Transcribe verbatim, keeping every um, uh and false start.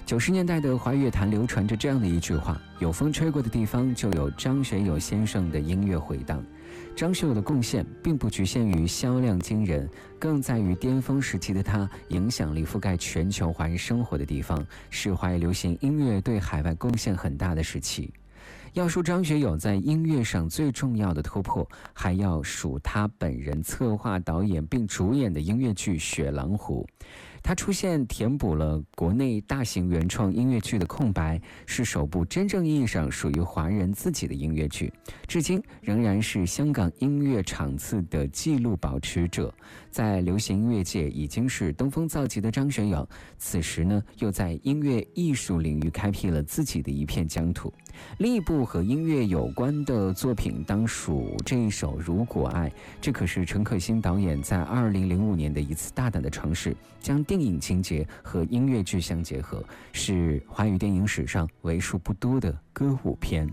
九十年代的华语乐坛流传着这样的一句话：有风吹过的地方，就有张学友先生的音乐回荡。张学友的贡献并不局限于销量惊人，更在于巅峰时期的他影响力覆盖全球华人生活的地方，是华语流行音乐对海外贡献很大的时期。要说张学友在音乐上最重要的突破，还要数他本人策划、导演并主演的音乐剧《雪狼湖》。他出现填补了国内大型原创音乐剧的空白，是首部真正意义上属于华人自己的音乐剧，至今仍然是香港音乐场次的纪录保持者。在流行音乐界已经是登峰造极的张学友，此时呢又在音乐艺术领域开辟了自己的一片疆土。另一部和音乐有关的作品当属这一首《如果爱》，这可是陈可辛导演在二零零五年的一次大胆的尝试，将电影情节和音乐剧相结合，是华语电影史上为数不多的歌舞片。